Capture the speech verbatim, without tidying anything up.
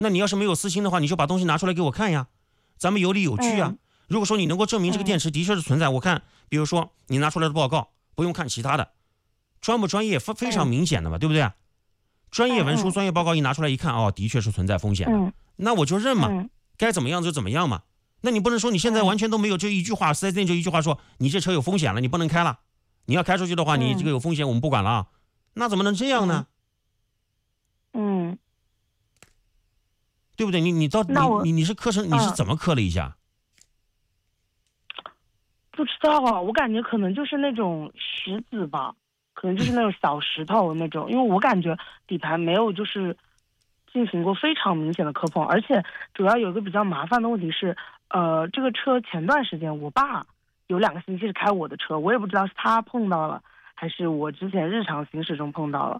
那你要是没有私心的话，你就把东西拿出来给我看呀，咱们有理有据啊。 嗯如果说你能够证明这个电池的确是存在，我看，比如说你拿出来的报告，不用看其他的，专不专业非非常明显的嘛，对不对？专业文书、 嗯专业报告一拿出来一看，哦，的确是存在风险的， 嗯那我就认嘛， 嗯该怎么样就怎么样嘛。那你不能说你现在完全都没有这一句话，四 S 店就一句话说你这车有风险了，你不能开了，你要开出去的话，你这个有风险，我们不管了啊，那怎么能这样呢？ 嗯， 对不对？你你到你那我你你是课程你是嗯怎么磕了一下？ 不知道啊，我感觉可能就是那种石子吧，可能就是那种小石头那种，因为我感觉底盘没有就是进行过非常明显的磕碰，而且主要有一个比较麻烦的问题是，呃，这个车前段时间我爸有两个星期是开我的车，我也不知道是他碰到了还是我之前日常行驶中碰到了，